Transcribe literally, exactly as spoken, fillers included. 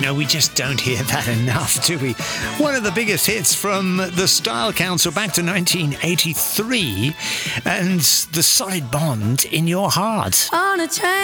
know, we just don't hear that enough, do we? One of the biggest hits from the Style Council back to nineteen eighty-three, and the Side Bond, In Your Heart. On a train.